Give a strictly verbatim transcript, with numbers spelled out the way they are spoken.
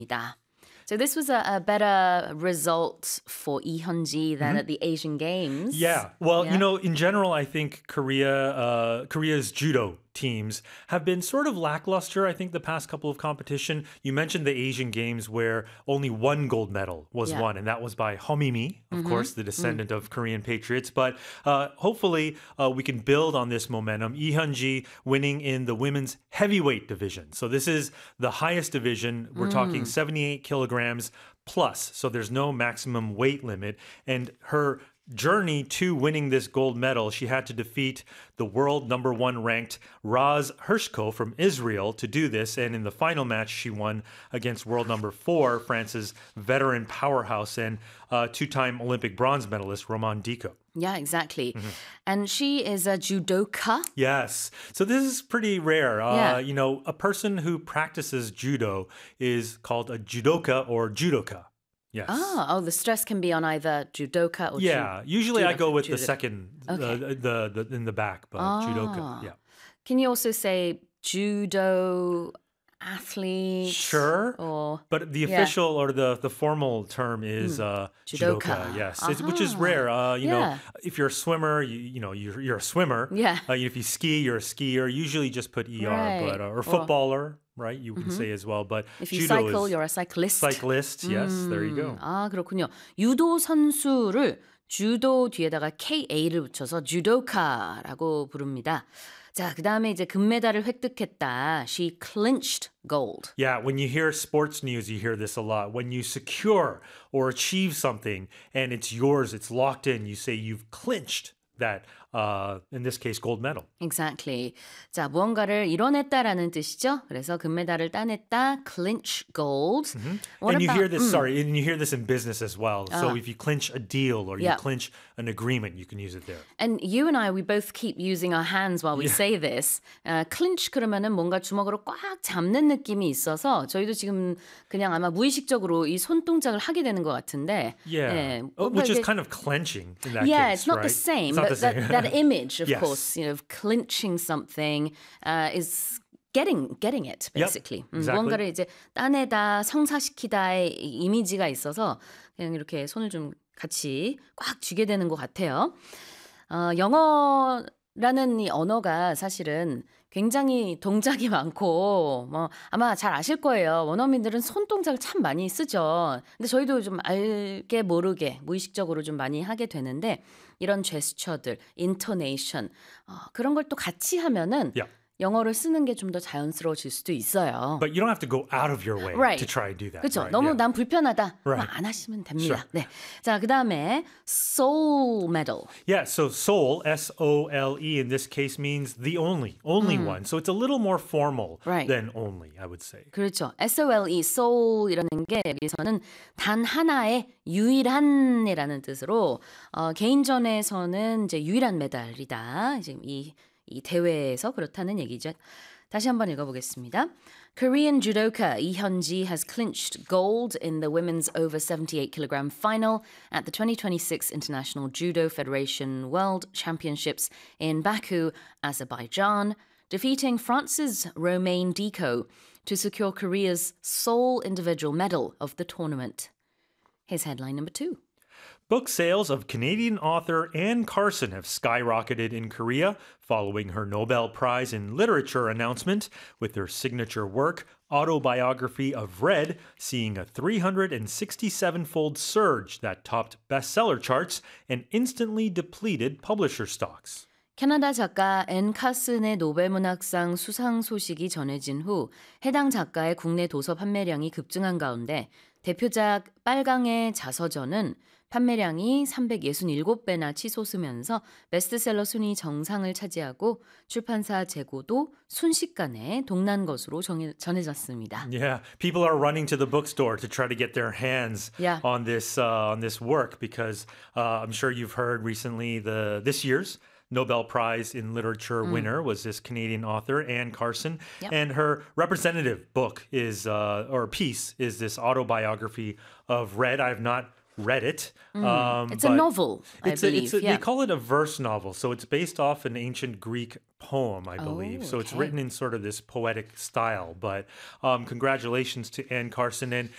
So this was a, a better result for Lee Hyun-ji than Mhm. at the Asian Games. Yeah. Well, Yeah. you know, in general, I think Korea, uh, Korea's judo teams have been sort of lackluster, I think, the past couple of competition. You mentioned the Asian Games where only one gold medal was Yeah. won, and that was by Homimi, of Mhm. course, the descendant of Korean patriots. But uh, hopefully uh, we can build on this momentum. Lee Hyun-ji winning in the women's heavyweight division. So this is the highest division. We're talking seventy-eight kilograms plus. So there's no maximum weight limit. And her journey to winning this gold medal, she had to defeat the world number one ranked Raz Hershko from Israel to do this. And in the final match, she won against world number four, France's veteran powerhouse and uh, two-time Olympic bronze medalist, Roman Diko. Yeah, exactly. And she is a judoka. Yes. So this is pretty rare. Uh, Yeah. You know, a person who practices judo is called a judoka or judoka. Yes. Oh, oh, the stress can be on either judoka or Yeah, ju- usually I judoka, go with the judo- second, Okay. uh, the, the in the back, but Ah. judoka. Yeah, Can you also say judo athlete? sure. Or But the Yeah. official or the, the formal term is uh, Judoka. judoka. Yes, it's, which is Aha. rare. Uh, you Yeah. know, if you're a swimmer, you, you know you're you're a swimmer. Yeah. Uh, if you ski, you're a skier. Usually just put er, Right. but uh, or Or- footballer, right? You can say as well. But if you judo cycle, is you're a cyclist. cyclist. Yes, there you go. 음, 아, 그렇군요. 유도 선수를 주도 뒤에다가 케이를 붙여서 주도카라고 부릅니다. 자, 그다음에 이제 금메달을 획득했다. She clinched gold. Yeah, when you hear sports news, you hear this a lot. When you secure or achieve something and it's yours, it's locked in, you say you've clinched that, uh, in this case, gold medal. Exactly. 자, 무언가를 이뤄냈다라는 뜻이죠. 그래서 금메달을 따냈다. Clinch gold. What and you about- hear this, 음. sorry, and you hear this in business as well. So Ah. if you clinch a deal or Yeah. you clinch an agreement, you can use it there. And you and I, we both keep using our hands while we say this. Uh, clinch 그러면은 뭔가 주먹으로 꽉 잡는 느낌이 있어서 저희도 지금 그냥 아마 무의식적으로 이 손동작을 하게 되는 것 같은데. Yeah. 예, Oh, 뭔가 which is 이게- kind of clenching in that yeah, case, it's not right? the same, It's not but the same. That, that image, of Yes. course, you know, of clinching something uh, is getting getting it basically. 음, exactly. 무언가를 이제 따내다, 성사시키다의 이 이미지가 있어서 그냥 이렇게 손을 좀 같이 꽉 쥐게 되는 것 같아요. 어, 영어라는 이 언어가 사실은 굉장히 동작이 많고 뭐 아마 잘 아실 거예요. 원어민들은 손동작을 참 많이 쓰죠. 근데 저희도 좀 알게 모르게 무의식적으로 좀 많이 하게 되는데 이런 제스처들, 인토네이션 어, 그런 걸 또 같이 하면은 Yeah. 영어를 쓰는 게 좀 더 자연스러워질 수도 있어요. But you don't have to go out of your way Right. to try and do that. 그렇죠. right? 너무 Yeah. 난 불편하다. 그럼 Right. 안 하시면 됩니다. Sure. 네. 자, 그다음에 soul medal. Yeah, so soul, S O L E in this case means the only, only one. So it's a little more formal Right. than only, I would say. 그렇죠. S-O-L-E, soul이라는 게 여기서는 단 하나의 유일한이라는 뜻으로 어, 개인전에서는 이제 유일한 메달이다. 지금 이, 이 대회에서 그렇다는 얘기죠. 다시 한번 읽어보겠습니다. Korean judoka Lee Hyun-ji has clinched gold in the women's over seventy-eight kilogram final at the twenty twenty-six International Judo Federation World Championships in Baku, Azerbaijan, defeating France's Romain Diko to secure Korea's sole individual medal of the tournament. Here's headline number two. Book sales of Canadian author Anne Carson have skyrocketed in Korea following her Nobel Prize in Literature announcement, with her signature work, Autobiography of Red, seeing a three hundred sixty-seven-fold surge that topped bestseller charts and instantly depleted publisher stocks. 캐나다 작가 앤 카슨의 노벨문학상 수상 소식이 전해진 후 해당 작가의 국내 도서 판매량이 급증한 가운데 대표작 빨강의 자서전은 판매량이 삼백육십칠 배나 치솟으면서 베스트셀러 순위 정상을 차지하고 출판사 재고도 순식간에 동난 것으로 정해, 전해졌습니다. Yeah, people are running to the bookstore to try to get their hands Yeah. on this uh, on this work because uh, I'm sure you've heard recently the this year's Nobel Prize in Literature winner was this Canadian author, Anne Carson. Yep. And her representative book is, uh, or piece, is this autobiography of Red. I have not read it. Mm. Um, It's a but novel, I It's a, believe. it's a, yeah. They call it a verse novel, so it's based off an ancient Greek poem, I believe. Oh, So it's okay. written in sort of this poetic style. But um, congratulations to Anne Carson. And